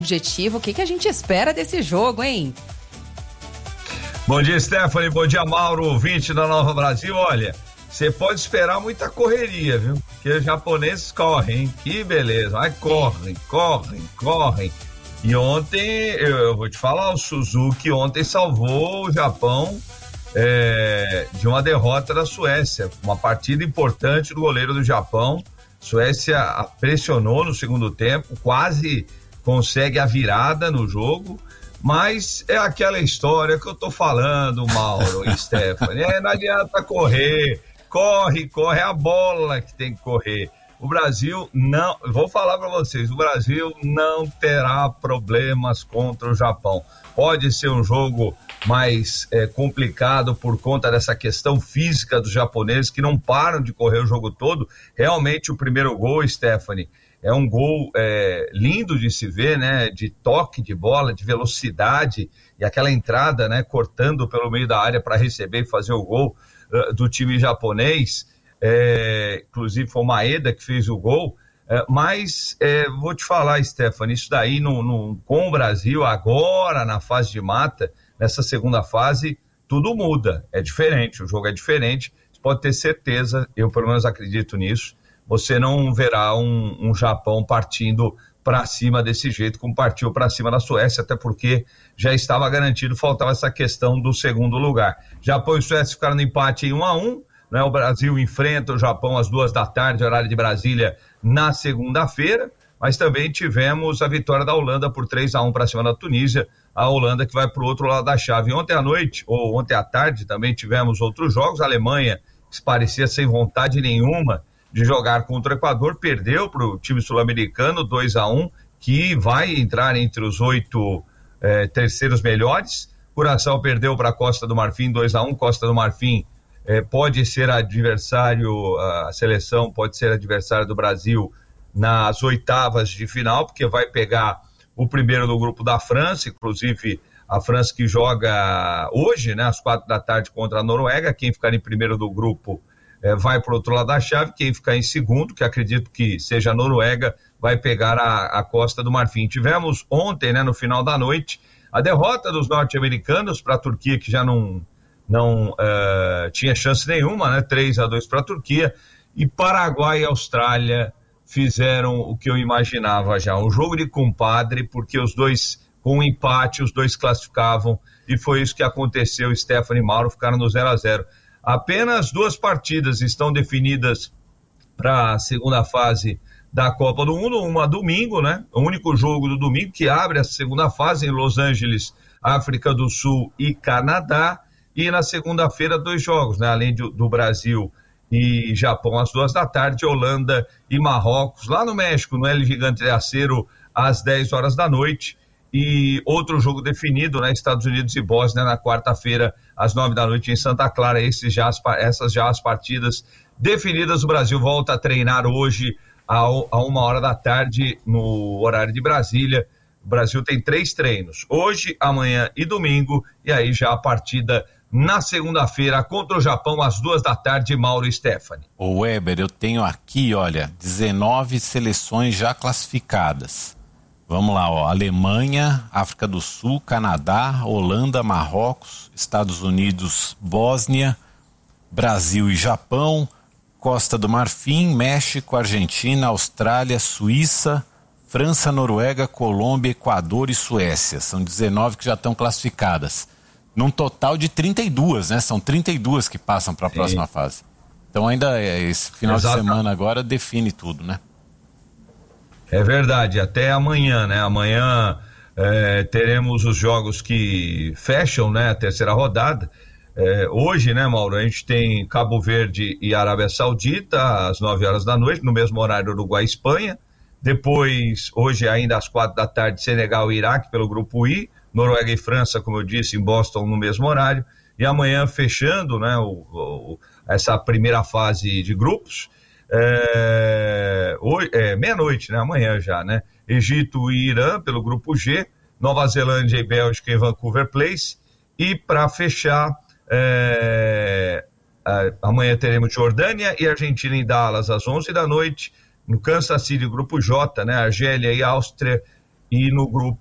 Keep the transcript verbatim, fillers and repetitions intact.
objetivo. O que, que a gente espera desse jogo, hein? Bom dia, Stephanie. Bom dia, Mauro, ouvinte da Nova Brasil. Olha, você pode esperar muita correria, viu? Porque os japoneses correm, hein? Que beleza. Ai, correm, correm, correm. E ontem, eu, eu vou te falar, o Suzuki ontem salvou o Japão é, de uma derrota da Suécia. Uma partida importante do goleiro do Japão. Suécia pressionou no segundo tempo, quase consegue a virada no jogo. Mas é aquela história que eu tô falando, Mauro e Stephanie. É, não adianta correr. Corre, corre, é a bola que tem que correr. O Brasil não, vou falar para vocês, o Brasil não terá problemas contra o Japão. Pode ser um jogo mais é, complicado por conta dessa questão física dos japoneses que não param de correr o jogo todo. Realmente o primeiro gol, Stephanie, é um gol é, lindo de se ver, né? De toque de bola, de velocidade e aquela entrada, né? Cortando pelo meio da área para receber e fazer o gol uh, do time japonês. É, inclusive foi o Maeda que fez o gol, é, mas é, vou te falar, Stephanie, isso daí no, no, com o Brasil agora na fase de mata, nessa segunda fase, tudo muda, é diferente, o jogo é diferente, você pode ter certeza, eu pelo menos acredito nisso, você não verá um, um Japão partindo para cima desse jeito como partiu para cima da Suécia, até porque já estava garantido, faltava essa questão do segundo lugar. Japão e Suécia ficaram no empate em um a um, né? O Brasil enfrenta o Japão às duas da tarde, horário de Brasília, na segunda-feira, mas também tivemos a vitória da Holanda por três a um para cima da Tunísia, a Holanda que vai para o outro lado da chave. Ontem à noite, ou ontem à tarde, também tivemos outros jogos. A Alemanha, que parecia sem vontade nenhuma de jogar contra o Equador, perdeu para o time sul-americano dois a um, que vai entrar entre os oito eh, terceiros melhores. Curaçao perdeu para a Costa do Marfim dois a um, Costa do Marfim É, pode ser adversário, a seleção pode ser adversário do Brasil nas oitavas de final, porque vai pegar o primeiro do grupo da França, inclusive a França que joga hoje, né, às quatro da tarde contra a Noruega. Quem ficar em primeiro do grupo é, vai para o outro lado da chave, quem ficar em segundo, que acredito que seja a Noruega, vai pegar a, a Costa do Marfim. Tivemos ontem, né, no final da noite, a derrota dos norte-americanos para a Turquia, que já não não uh, tinha chance nenhuma, né? três a dois para a Turquia, e Paraguai e Austrália fizeram o que eu imaginava já, um jogo de compadre, porque os dois, com um empate, os dois classificavam, e foi isso que aconteceu. Stephanie e Mauro ficaram no zero a zero. Apenas duas partidas estão definidas para a segunda fase da Copa do Mundo, uma domingo, né? O único jogo do domingo que abre a segunda fase em Los Angeles, África do Sul e Canadá. E na segunda-feira, dois jogos, né? Além do, do Brasil e Japão, às duas da tarde, Holanda e Marrocos, lá no México, no El Gigante de Acero, às dez horas da noite. E outro jogo definido, né? Estados Unidos e Bósnia, na quarta-feira, às nove da noite, em Santa Clara. Esses já as, essas já as partidas definidas. O Brasil volta a treinar hoje, a, a uma hora da tarde, no horário de Brasília. O Brasil tem três treinos, hoje, amanhã e domingo, e aí já a partida na segunda-feira contra o Japão, às duas da tarde, Mauro e Stephanie. Ô Weber, eu tenho aqui, olha, dezenove seleções já classificadas. Vamos lá, ó, Alemanha, África do Sul, Canadá, Holanda, Marrocos, Estados Unidos, Bósnia, Brasil e Japão, Costa do Marfim, México, Argentina, Austrália, Suíça, França, Noruega, Colômbia, Equador e Suécia. São dezenove que já estão classificadas. Num total de trinta e duas, né? São trinta e duas que passam para a próxima fase. Então ainda esse final Exato. de semana agora define tudo, né? É verdade, até amanhã, né? Amanhã é, teremos os jogos que fecham, né? A terceira rodada. É, hoje, né, Mauro, a gente tem Cabo Verde e Arábia Saudita às nove horas da noite, no mesmo horário Uruguai e Espanha. Depois, hoje ainda às quatro da tarde, Senegal e Iraque pelo grupo I, Noruega e França, como eu disse, em Boston no mesmo horário, e amanhã fechando, né, o, o, essa primeira fase de grupos, é, é, meia-noite, né, amanhã já, né, Egito e Irã pelo grupo G, Nova Zelândia e Bélgica em Vancouver Place, e para fechar, é, amanhã teremos Jordânia e Argentina em Dallas às onze da noite, no Kansas City, grupo J, né, Argélia e Áustria, E no grupo